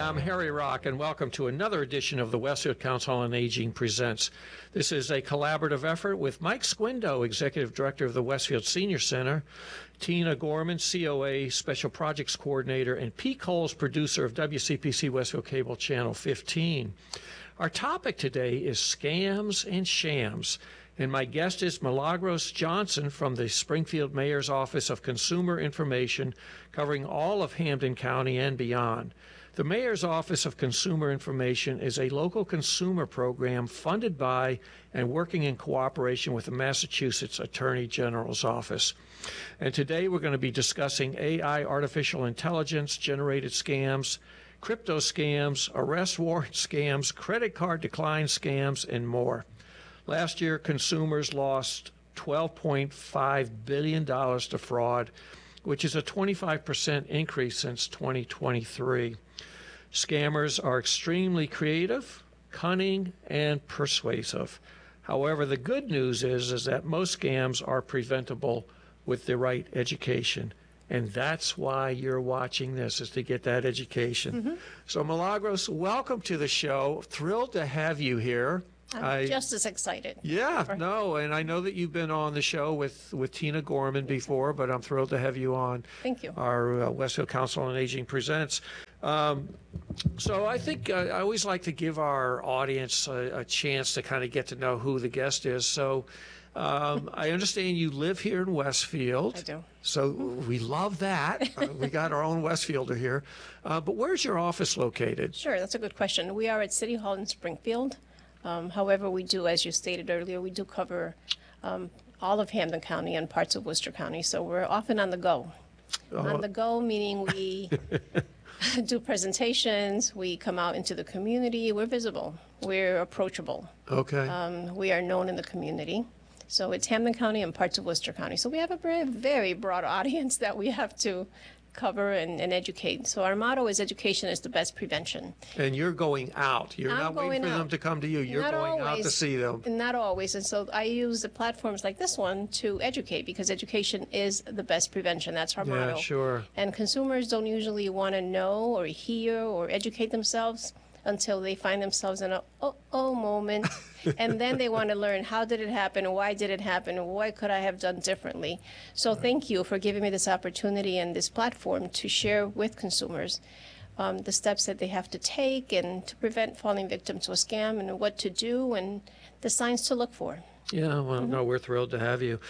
I'm Harry Rock, and welcome to another edition of the Westfield Council on Aging Presents. This is a collaborative effort with Mike Squindo, Executive Director of the Westfield Senior Center, Tina Gorman, COA Special Projects Coordinator, and Pete Coles, producer of WCPC Westfield Cable Channel 15. Our topic today is scams and shams, and my guest is Milagros Johnson from the Springfield Mayor's Office of Consumer Information, covering all of Hampden County and beyond. The Mayor's Office of Consumer Information is a local consumer program funded by and working in cooperation with the Massachusetts Attorney General's Office. And today we're going to be discussing AI, artificial intelligence, generated scams, crypto scams, arrest warrant scams, credit card decline scams, and more. Last year, consumers lost $12.5 billion to fraud, which is a 25% increase since 2023. Scammers are extremely creative, cunning, and persuasive. However, the good news is that most scams are preventable with the right education. And that's why you're watching this, is to get that education. Mm-hmm. So, Milagros, welcome to the show. Thrilled to have you here. I'm just as excited. Yeah, no, and I know that you've been on the show with Tina Gorman before, but I'm thrilled to have you on. Thank you. Our Westfield Council on Aging Presents. So I think I always like to give our audience a chance to kind of get to know who the guest is. So I understand you live here in Westfield. I do. So we love that. We got our own Westfielder here. But where's your office located? Sure, that's a good question. We are at City Hall in Springfield. However, we do, as you stated earlier, we do cover all of Hampden County and parts of Worcester County. So we're often on the go. On the go, meaning we do presentations, we come out into the community, we're visible, we're approachable. Okay. We are known in the community. So it's Hampden County and parts of Worcester County. So we have a very, very broad audience that we have to cover and educate. So our motto is education is the best prevention. And you're going out. You're not waiting for them to come to you. You're going out to see them. Not always. And so I use the platforms like this one to educate, because education is the best prevention. That's our motto. Yeah, sure. And consumers don't usually want to know or hear or educate themselves until they find themselves in a oh moment. And then they want to learn, how did it happen? Why did it happen? What could I have done differently? So thank you for giving me this opportunity and this platform to share with consumers the steps that they have to take and to prevent falling victim to a scam, and what to do and the signs to look for. Yeah, well, no, we're thrilled to have you.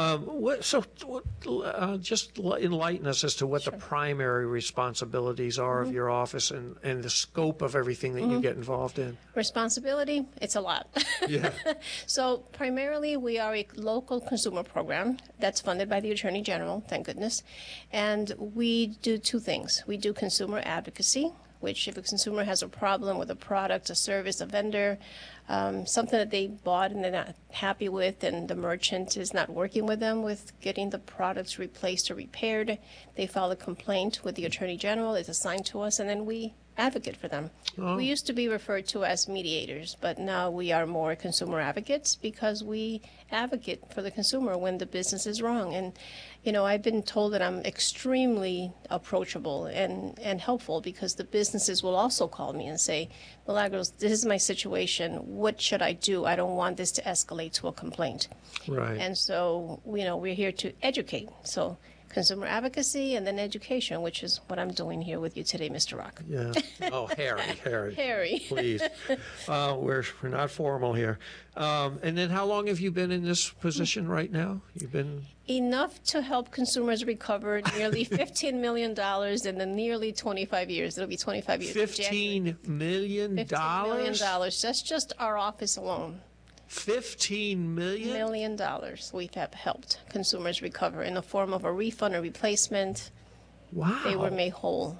Just enlighten us as to what the primary responsibilities are of your office and the scope of everything that you get involved in. Responsibility, it's a lot. Yeah. So primarily we are a local consumer program that's funded by the Attorney General, thank goodness. And we do two things. We do consumer advocacy, which if a consumer has a problem with a product, a service, a vendor, something that they bought and they're not happy with, and the merchant is not working with them with getting the products replaced or repaired, they file a complaint with the Attorney General. It's assigned to us, and then we advocate for them. Oh. We used to be referred to as mediators, but now we are more consumer advocates, because we advocate for the consumer when the business is wrong. And, you know, I've been told that I'm extremely approachable and helpful, because the businesses will also call me and say, Milagros, this is my situation. What should I do? I don't want this to escalate to a complaint. Right. And so, you know, we're here to educate. So consumer advocacy and then education, which is what I'm doing here with you today, Mr. Rock. Yeah. Oh, Harry. Harry. Please. We're not formal here. And then how long have you been in this position right now? You've been... Enough to help consumers recover nearly $15 million in the nearly 25 years. It'll be 25 years. $15 million? $15 million. That's just our office alone. $15 million? $15 million we have helped consumers recover in the form of a refund or replacement. Wow. They were made whole.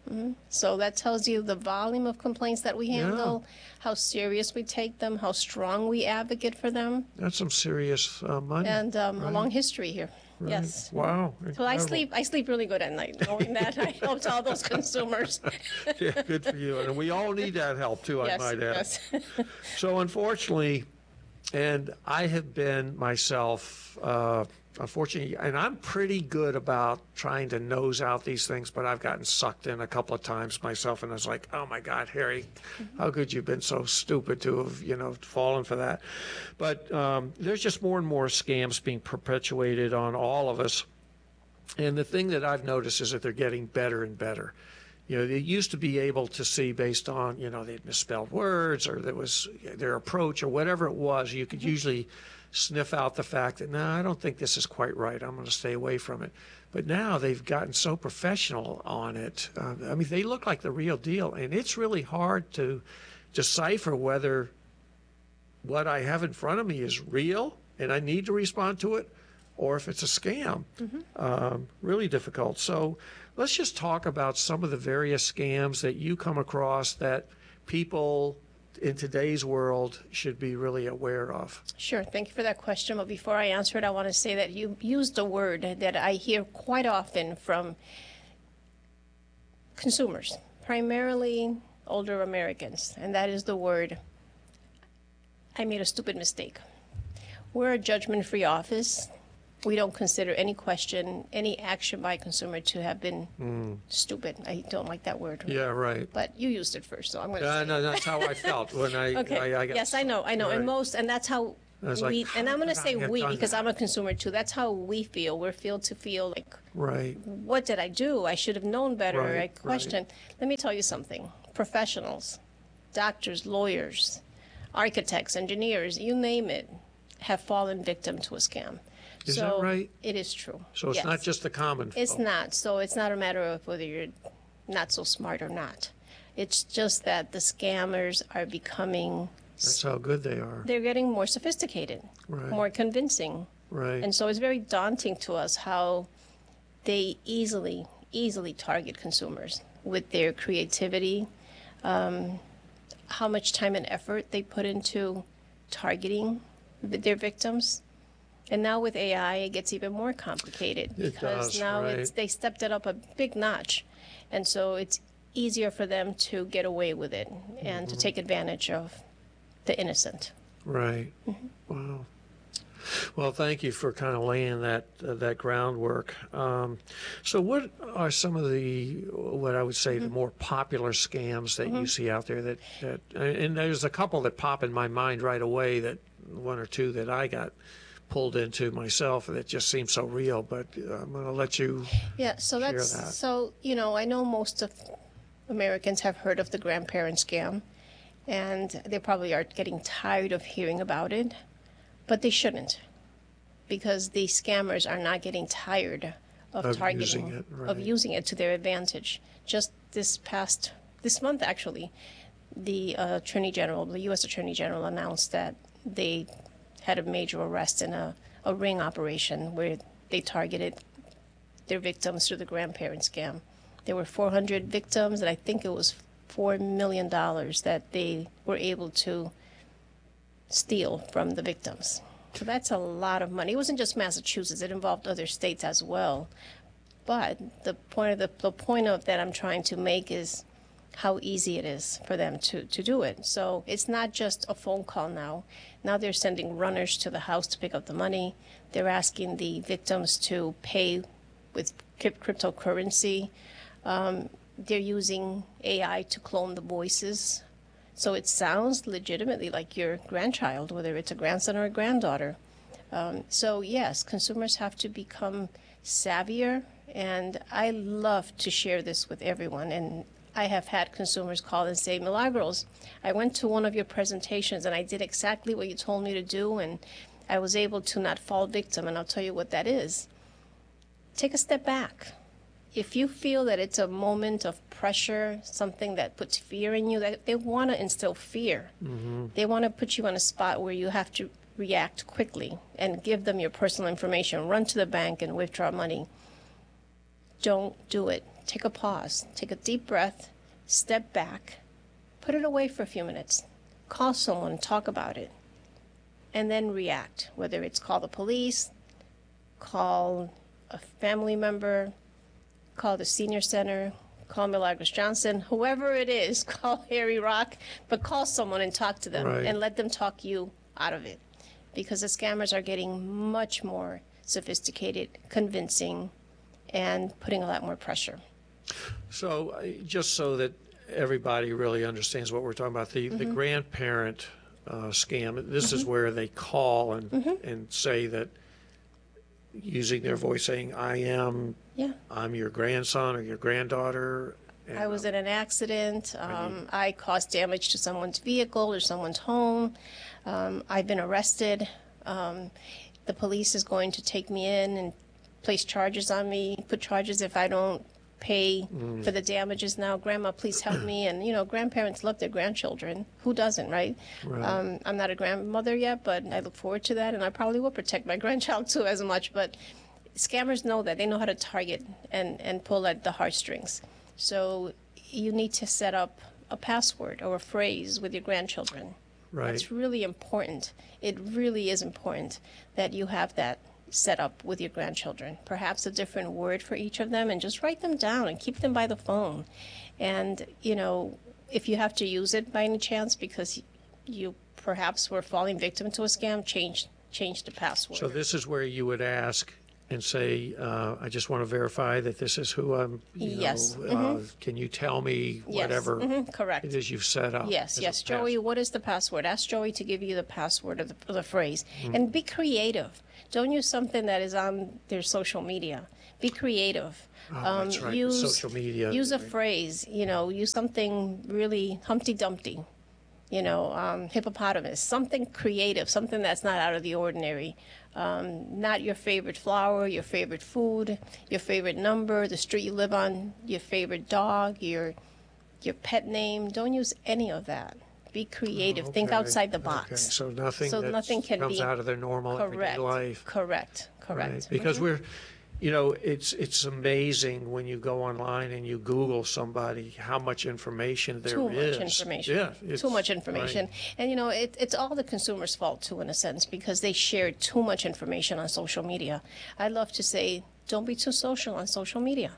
So that tells you the volume of complaints that we handle, how serious we take them, how strong we advocate for them. That's some serious money. And a right? long history here. Right. Yes. Wow. So I sleep really good at night, knowing that I helped all those consumers. Yeah, good for you. And we all need that help too, yes, I might add. Yes. So unfortunately, and I have been myself unfortunately, and I'm pretty good about trying to nose out these things, but I've gotten sucked in a couple of times myself, and I was like, oh my God, Harry, how could you have been so stupid to have, fallen for that? But there's just more and more scams being perpetuated on all of us. And the thing that I've noticed is that they're getting better and better. They used to be able to see based on, they'd misspelled words or there was their approach or whatever it was. You could usually sniff out the fact that, no, I don't think this is quite right. I'm going to stay away from it. But now they've gotten so professional on it. They look like the real deal. And it's really hard to decipher whether what I have in front of me is real and I need to respond to it, or if it's a scam. Really difficult. So let's just talk about some of the various scams that you come across that people in today's world should be really aware of. Sure. Thank you for that question. But before I answer it, I want to say that you used a word that I hear quite often from consumers, primarily older Americans, and that is the word, I made a stupid mistake. We're a judgment-free office. We don't consider any question, any action by a consumer to have been stupid. I don't like that word. Yeah, right. But you used it first, so I'm going to say no, that's how I felt when I got yes, I know. Right. And that's how we, and I'm going to say we because I'm a consumer too. That's how we feel. We're to feel like, right. What did I do? I should have known better. Right, I question. Let me tell you something. Professionals, doctors, lawyers, architects, engineers, you name it, have fallen victim to a scam. Is that right? It is true. So it's not just the common folk. It's not. So it's not a matter of whether you're not so smart or not. It's just that the scammers are becoming... That's how good they are. They're getting more sophisticated, right. more convincing. Right. And so it's very daunting to us how they easily target consumers with their creativity, how much time and effort they put into targeting their victims. And now with AI, it gets even more complicated because now they stepped it up a big notch. And so it's easier for them to get away with it and to take advantage of the innocent. Right. Wow. Well, thank you for kind of laying that groundwork. So what are some of what I would say, the more popular scams that you see out there and there's a couple that pop in my mind right away, that one or two that I got pulled into myself that just seem so real, but I'm going to let you so share that's that. So I know most of Americans have heard of the grandparent scam, and they probably are getting tired of hearing about it, but they shouldn't, because the scammers are not getting tired of targeting using it to their advantage. Just this month actually, the U.S. Attorney General announced that they had a major arrest in a ring operation where they targeted their victims through the grandparent scam. There were 400 victims, and I think it was $4 million that they were able to steal from the victims. So that's a lot of money. It wasn't just Massachusetts; it involved other states as well. But the point of that I'm trying to make is how easy it is for them to do it. So it's not just a phone call now. Now they're sending runners to the house to pick up the money. They're asking the victims to pay with cryptocurrency. They're using AI to clone the voices. So it sounds legitimately like your grandchild, whether it's a grandson or a granddaughter. So yes, consumers have to become savvier. And I love to share this with everyone. And I have had consumers call and say, Milagros, I went to one of your presentations and I did exactly what you told me to do, and I was able to not fall victim, and I'll tell you what that is. Take a step back. If you feel that it's a moment of pressure, something that puts fear in you, that they want to instill fear. They want to put you on a spot where you have to react quickly and give them your personal information, run to the bank and withdraw money. Don't do it. Take a pause, take a deep breath, step back, put it away for a few minutes, call someone, talk about it, and then react, whether it's call the police, call a family member, call the senior center, call Milagros Johnson, whoever it is, call Harry Rock, but call someone and talk to them and let them talk you out of it, because the scammers are getting much more sophisticated, convincing, and putting a lot more pressure. So just so that everybody really understands what we're talking about, the grandparent scam, this is where they call and say that, using their voice, saying, I'm your grandson or your granddaughter. And, I was in an accident. I caused damage to someone's vehicle or someone's home. I've been arrested. The police is going to take me in and place charges on me, put charges if I don't pay for the damages now. Grandma, please help me. And, grandparents love their grandchildren. Who doesn't, right? I'm not a grandmother yet, but I look forward to that. And I probably will protect my grandchild, too, as much. But scammers know that. They know how to target and pull at the heartstrings. So you need to set up a password or a phrase with your grandchildren. Right. It's really important. It really is important that you have that set up with your grandchildren. Perhaps a different word for each of them, and just write them down and keep them by the phone. And, if you have to use it by any chance because you perhaps were falling victim to a scam, change the password. So this is where you would ask and say, I just want to verify that this is who I'm, Yes. Can you tell me whatever Correct. it is you've set up? Yes. Joey, what is the password? Ask Joey to give you the password of the phrase. And be creative. Don't use something that is on their social media. Be creative. That's right, Use social media. Use a phrase, use something really Humpty Dumpty, hippopotamus, something creative, something that's not out of the ordinary. Not your favorite flower, your favorite food, your favorite number, the street you live on, your favorite dog, your pet name. Don't use any of that. Be creative. Think Okay. outside the box. Okay. So nothing can comes be out of their normal everyday life. Correct. Right. Because we're, it's amazing when you go online and you Google somebody how much information there is. Too much information. Yeah. Too much information. Right. And, it's all the consumer's fault, too, in a sense, because they share too much information on social media. I love to say, don't be too social on social media.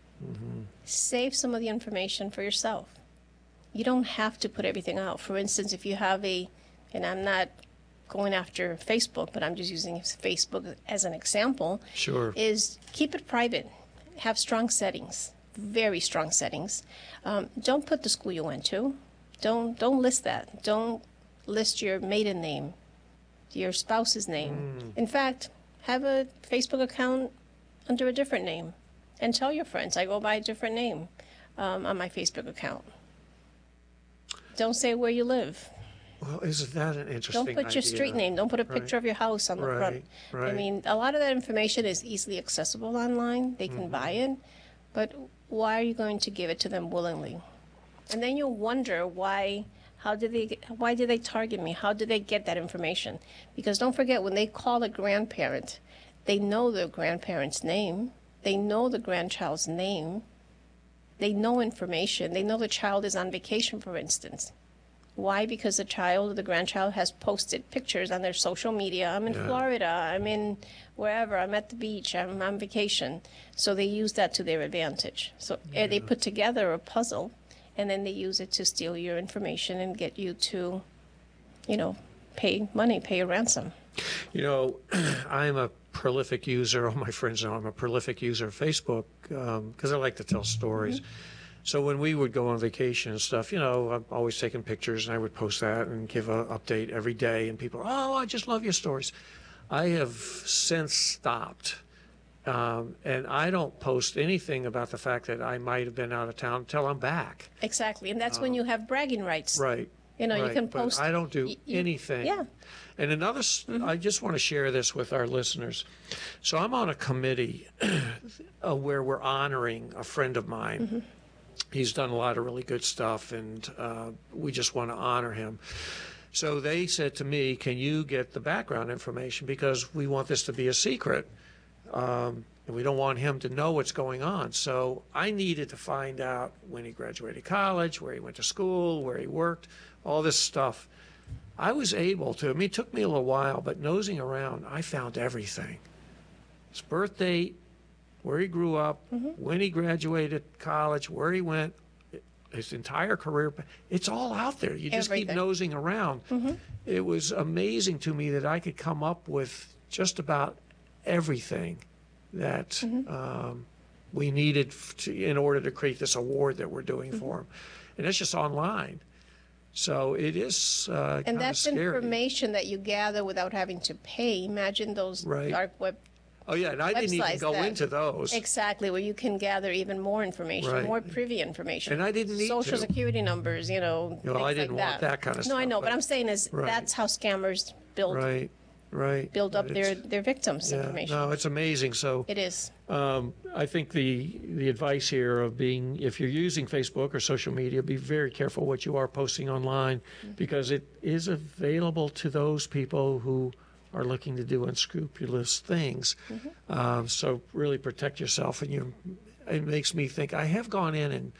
Save some of the information for yourself. You don't have to put everything out. For instance, if you have and I'm not going after Facebook, but I'm just using Facebook as an example, Sure. is keep it private. Have strong settings, very strong settings. Don't put the school you went to. Don't list that. Don't list your maiden name, your spouse's name. In fact, have a Facebook account under a different name and tell your friends, I go by a different name on my Facebook account. Don't say where you live. Well, isn't that an interesting Don't put your street name. Don't put a picture of your house on the front. Right. I mean, a lot of that information is easily accessible online. They can buy it. But why are you going to give it to them willingly? And then you'll wonder why did they target me? How did they get that information? Because don't forget, when they call a grandparent, they know the grandparent's name. They know the grandchild's name. They know information. They know the child is on vacation, for instance. Why? Because the child or the grandchild has posted pictures on their social media. I'm in Florida. I'm in wherever. I'm at the beach. I'm on vacation. So they use that to their advantage. So they put together a puzzle, and then they use it to steal your information and get you to, pay money, pay a ransom. I'm a prolific user. All my friends know I'm a prolific user of Facebook because I like to tell stories. So when we would go on vacation and stuff, I'm always taking pictures, and I would post that and give an update every day. And people, I just love your stories. I have since stopped, and I don't post anything about the fact that I might have been out of town until I'm back. Exactly, and that's when you have bragging rights. Right. You can but post. I don't do anything. Yeah. And another, I just want to share this with our listeners. So I'm on a committee where we're honoring a friend of mine. He's done a lot of really good stuff, and we just want to honor him. So they said to me, can you get the background information, because we want this to be a secret, and we don't want him to know what's going on. So I needed to find out when he graduated college, where he went to school, where he worked, all this stuff. I was able to, it took me a little while, but nosing around, I found everything. His birth date, where he grew up, when he graduated college, where he went, his entire career. It's all out there. You just keep nosing around. It was amazing to me that I could come up with just about everything that we needed in order to create this award that we're doing for them. And it's just online. So it is And kind of that's scary. information that you gather without having to pay. Imagine those Right. dark web Oh, yeah, and I didn't even websites go that- into those. exactly where you can gather even more information, Right. more privy information. And I didn't need Social to. security numbers, Well, things I didn't like want that kind of No, I stuff, know, but but- I'm saying is Right. that's how scammers build Right. build up But their it's- victims' Yeah, information. no, it's amazing. So It is. I think the advice here of being, if you're using Facebook or social media, be very careful what you are posting online because it is available to those people who are looking to do unscrupulous things. So really protect yourself. And it makes me think, I have gone in and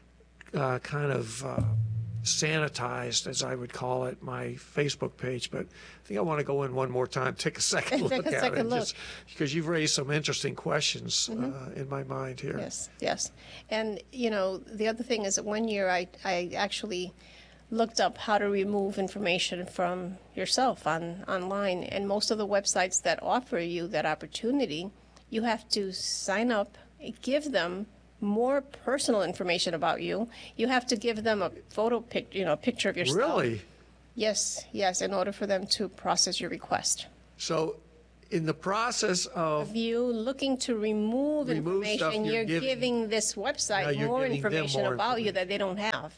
kind of sanitized, as I would call it, my Facebook page, but I think I want to go in one more time, take a second look Take a at second it, look. just because you've raised some interesting questions in my mind here. Yes. And, the other thing is that one year I actually looked up how to remove information from yourself online. And most of the websites that offer you that opportunity, you have to sign up, give them more personal information about you. You have to give them a picture of yourself. Really? Yes, in order for them to process your request. So, in the process of If you looking to remove Remove stuff, information, you're you're giving- giving this Now website you're more giving them information more about you information. that they don't have.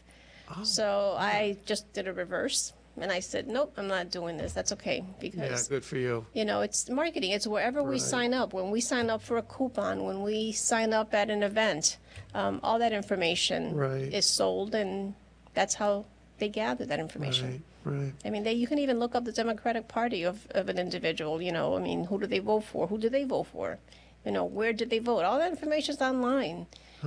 So I just did a reverse, and I said, nope, I'm not doing this. That's okay, yeah, because good for you. it's marketing. It's wherever we Right. sign up. When we sign up for a coupon, when we sign up at an event, all that information Right. is sold, and that's how they gather that information. Right. I mean, you can even look up the Democratic Party of an individual, I mean, who do they vote for? Who do they vote for? Where did they vote? All that information's online.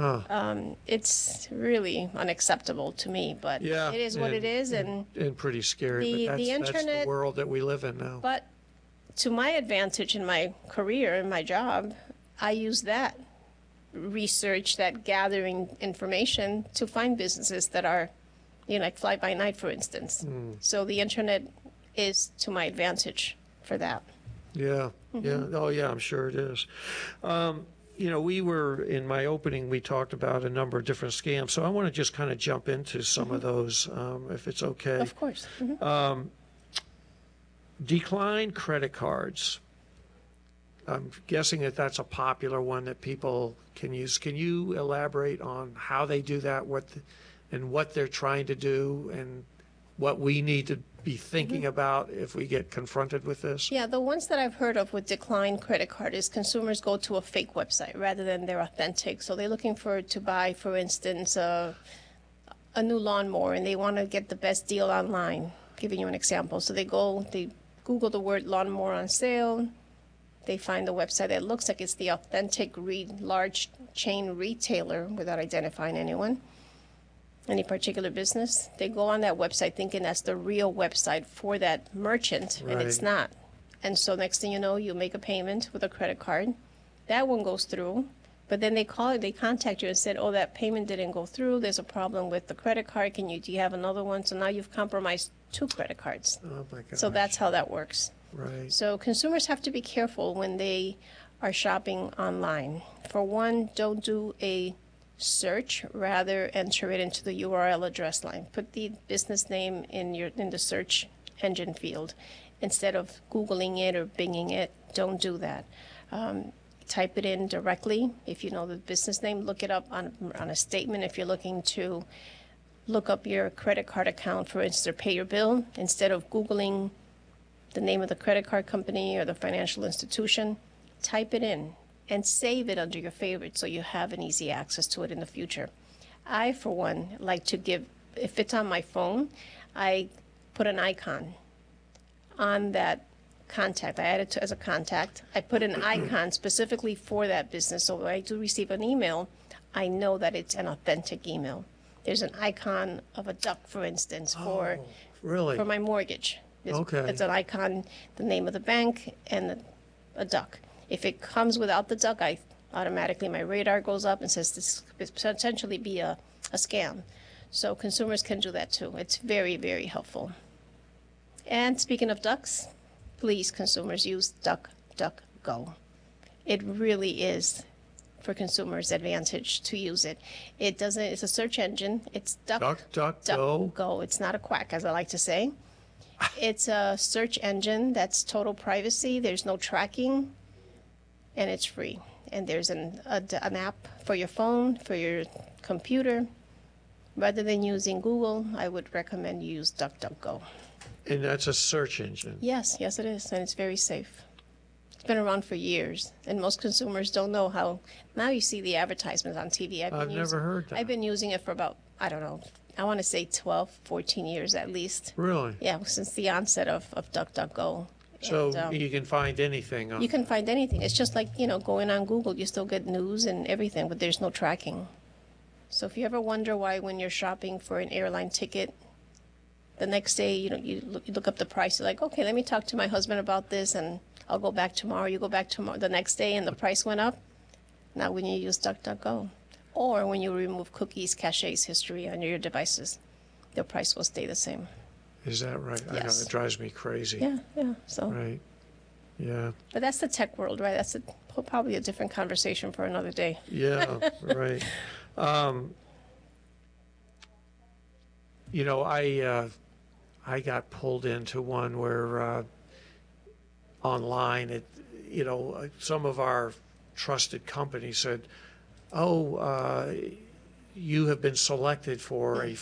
It's really unacceptable to me, but Yeah. it is what it is. And pretty scary. The- but the that's the internet- world that we live in now. but to my advantage in my career, in my job, I use that research, that gathering information to find businesses that are, like Fly By Night, for instance. So the internet is to my advantage for that. Yeah. Mm-hmm. Yeah. Oh, yeah. I'm sure it is. We were in my opening. We talked about a number of different scams. So I want to just kind of jump into some of those, if it's okay. Mm-hmm. Of course. Mhm. Decline credit cards. I'm guessing that that's a popular one that people can use. Can you elaborate on how they do that, and what they're trying to do, and what we need to be thinking about if we get confronted with this? Yeah, the ones that I've heard of with declined credit card is consumers go to a fake website rather than their authentic. So they're looking to buy, for instance, a new lawnmower, and they want to get the best deal online. Giving you an example. So they Google the word lawnmower on sale. They find the website that looks like it's the authentic large chain retailer without identifying anyone, any particular business. They go on that website thinking that's the real website for that merchant, and it's Right. not. And so next thing you know, you make a payment with a credit card. That one goes through, but then they contact you and said, oh, that payment didn't go through. There's a problem with the credit card. Do you have another one? So now you've compromised 2 credit cards. Oh, my God. So that's how that works. Right. So consumers have to be careful when they are shopping online. For one, don't do a search, rather enter it into the URL address line. Put the business name in the search engine field. Instead of Googling it or Binging it, don't do that. Type it in directly. If you know the business name, look it up on a statement. If you're looking to look up your credit card account, for instance, or pay your bill, instead of Googling the name of the credit card company or the financial institution, type it in and save it under your favorites so you have an easy access to it in the future. I, for one, like to if it's on my phone, I put an icon on that contact. I add it as a contact. I put an icon specifically for that business, so when I do receive an email, I know that it's an authentic email. There's an icon of a duck, for instance, for Really? my mortgage. Okay. It's an icon, the name of the bank, and a duck. If it comes without the duck, automatically my radar goes up and says this could potentially be a scam. So consumers can do that too. It's very, very helpful. And speaking of ducks, please, consumers, use DuckDuckGo. It really is for consumers' advantage to use it. It doesn't, it's a search engine. It's DuckDuckGo? Go. It's not a quack, as I like to say. It's a search engine that's total privacy. There's no tracking, and it's free. And there's an app for your phone, for your computer. Rather than using Google, I would recommend you use DuckDuckGo. And that's a search engine. Yes, yes it is, and it's very safe. It's been around for years, and most consumers don't know how. Now you see the advertisements on TV. I've never heard that. I've been using it for about, I don't know, I want to say 12, 14 years at least. Really? Yeah, since the onset of DuckDuckGo. So And, you can find anything on you can find anything. It's just like, going on Google, you still get news and everything, but there's no tracking. So if you ever wonder why when you're shopping for an airline ticket, the next day, you look up the price, you're like, okay, let me talk to my husband about this, and I'll go back tomorrow. You go back tomorrow, the next day, and the price went up. Not when you use DuckDuckGo. Or when you remove cookies, caches, history on your devices, the price will stay the same. Is that right? I know, Yes. it drives me crazy. Yeah, so. Right. Yeah. But that's the tech world, right? That's probably a different conversation for another day. Yeah, right. I got pulled into one where online, some of our trusted companies said, "Oh, you have been selected for a